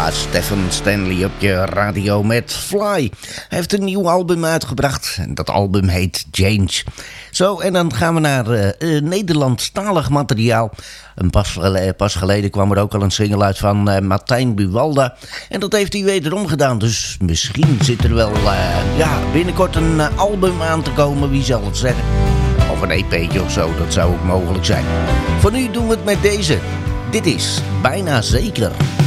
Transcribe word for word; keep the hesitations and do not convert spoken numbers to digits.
Ja, Stefan Stanley op je radio met Fly. Hij heeft een nieuw album uitgebracht en dat album heet Change. Zo, en dan gaan we naar uh, uh, Nederlandstalig materiaal. En pas, uh, pas geleden kwam er ook al een single uit van uh, Martijn Buwalda. En dat heeft hij wederom gedaan, dus misschien zit er wel uh, ja, binnenkort een uh, album aan te komen, wie zal het zeggen. Of een E P'tje of zo, dat zou ook mogelijk zijn. Voor nu doen we het met deze. Dit is Bijna Zeker.